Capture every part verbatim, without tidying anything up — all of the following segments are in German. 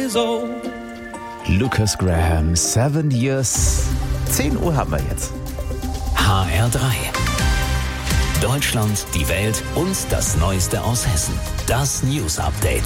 years old. Lucas Graham, Seven Years. zehn Uhr haben wir jetzt. H R drei. Deutschland, die Welt und das Neueste aus Hessen. Das News Update.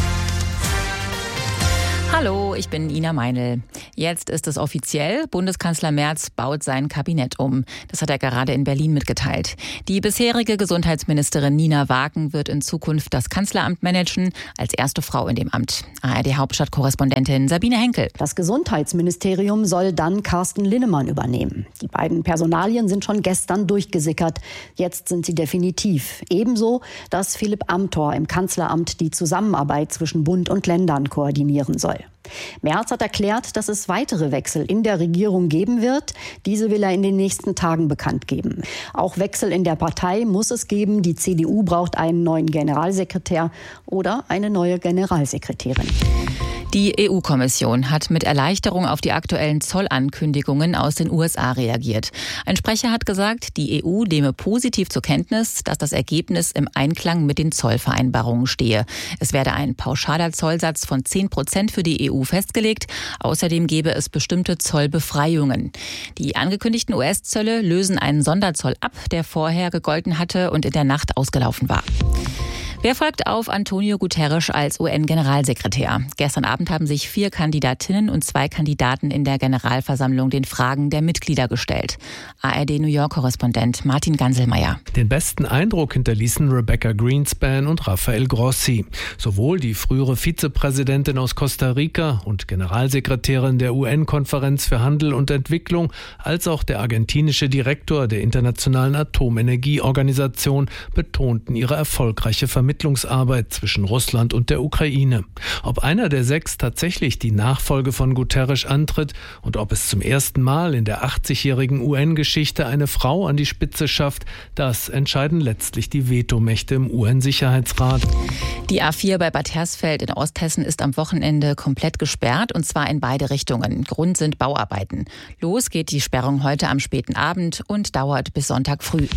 Hallo, ich bin Ina Meinl. Jetzt ist es offiziell, Bundeskanzler Merz baut sein Kabinett um. Das hat er gerade in Berlin mitgeteilt. Die bisherige Gesundheitsministerin Nina Wagen wird in Zukunft das Kanzleramt managen, als erste Frau in dem Amt. A R D-Hauptstadtkorrespondentin Sabine Henkel. Das Gesundheitsministerium soll dann Carsten Linnemann übernehmen. Die beiden Personalien sind schon gestern durchgesickert. Jetzt sind sie definitiv. Ebenso, dass Philipp Amthor im Kanzleramt die Zusammenarbeit zwischen Bund und Ländern koordinieren soll. Merz hat erklärt, dass es weitere Wechsel in der Regierung geben wird. Diese will er in den nächsten Tagen bekannt geben. Auch Wechsel in der Partei muss es geben. Die C D U braucht einen neuen Generalsekretär oder eine neue Generalsekretärin. Die E U-Kommission hat mit Erleichterung auf die aktuellen Zollankündigungen aus den U S A reagiert. Ein Sprecher hat gesagt, die E U nehme positiv zur Kenntnis, dass das Ergebnis im Einklang mit den Zollvereinbarungen stehe. Es werde ein pauschaler Zollsatz von zehn Prozent für die E U festgelegt. Außerdem gebe es bestimmte Zollbefreiungen. Die angekündigten U S-Zölle lösen einen Sonderzoll ab, der vorher gegolten hatte und in der Nacht ausgelaufen war. Wer folgt auf Antonio Guterres als U N-Generalsekretär? Gestern Abend haben sich vier Kandidatinnen und zwei Kandidaten in der Generalversammlung den Fragen der Mitglieder gestellt. A R D-New York-Korrespondent Martin Ganselmeier. Den besten Eindruck hinterließen Rebecca Greenspan und Rafael Grossi. Sowohl die frühere Vizepräsidentin aus Costa Rica und Generalsekretärin der U N-Konferenz für Handel und Entwicklung als auch der argentinische Direktor der Internationalen Atomenergieorganisation betonten ihre erfolgreiche Vermittlungsarbeit zwischen Russland und der Ukraine. Ob einer der sechs tatsächlich die Nachfolge von Guterres antritt und ob es zum ersten Mal in der achtzigjährigen U N-Geschichte eine Frau an die Spitze schafft, das entscheiden letztlich die Vetomächte im U N-Sicherheitsrat. Die A vier bei Bad Hersfeld in Osthessen ist am Wochenende komplett gesperrt, und zwar in beide Richtungen. Grund sind Bauarbeiten. Los geht die Sperrung heute am späten Abend und dauert bis Sonntag früh.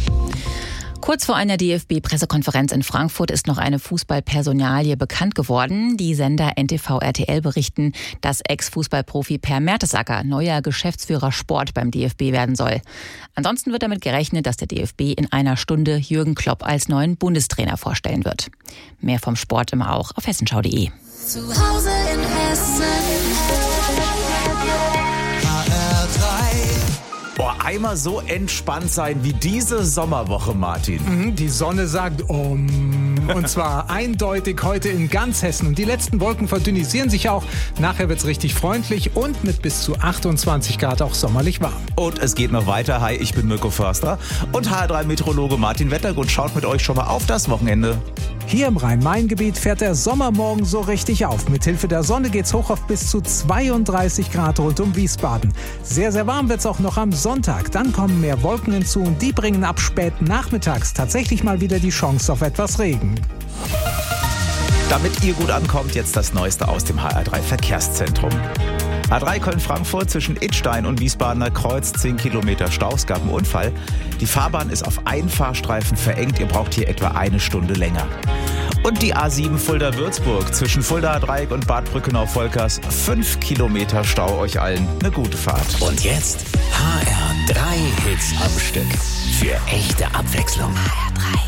Kurz vor einer D F B-Pressekonferenz in Frankfurt ist noch eine Fußballpersonalie bekannt geworden. Die Sender N T V R T L berichten, dass Ex-Fußballprofi Per Mertesacker neuer Geschäftsführer Sport beim D F B werden soll. Ansonsten wird damit gerechnet, dass der D F B in einer Stunde Jürgen Klopp als neuen Bundestrainer vorstellen wird. Mehr vom Sport immer auch auf hessenschau punkt de. Zu Hause in Hessen. H R drei. Boah, einmal so entspannt sein wie diese Sommerwoche, Martin. Die Sonne sagt um. Und zwar eindeutig heute in ganz Hessen. Und die letzten Wolken verdünnisieren sich auch. Nachher wird's richtig freundlich und mit bis zu achtundzwanzig Grad auch sommerlich warm. Und es geht noch weiter. Hi, ich bin Mirko Förster. Und H R drei-Meteorologe Martin Wettergut schaut mit euch schon mal auf das Wochenende. Hier im Rhein-Main-Gebiet fährt der Sommer morgen so richtig auf. Mit Hilfe der Sonne geht's hoch auf bis zu zweiunddreißig Grad rund um Wiesbaden. Sehr, sehr warm wird's auch noch am Sonntag. Dann kommen mehr Wolken hinzu und die bringen ab späten Nachmittags tatsächlich mal wieder die Chance auf etwas Regen. Damit ihr gut ankommt, jetzt das Neueste aus dem H R drei Verkehrszentrum. A drei Köln-Frankfurt zwischen Idstein und Wiesbadener Kreuz, zehn Kilometer Stau, es gab einen Unfall. Die Fahrbahn ist auf einen Fahrstreifen verengt, ihr braucht hier etwa eine Stunde länger. Und die A sieben Fulda-Würzburg zwischen Fuldaer Dreieck und Bad Brückenau-Volkers, fünf Kilometer Stau, euch allen eine gute Fahrt. Und jetzt H R drei Hits am Stück. Für echte Abwechslung. H R drei.